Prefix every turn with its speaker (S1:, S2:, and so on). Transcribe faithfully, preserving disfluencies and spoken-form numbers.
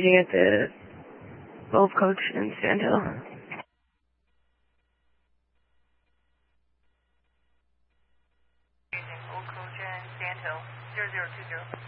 S1: staging at the Wolf Coach in Sandhill.
S2: Wolf Coach in Sandhill, zero zero two zero.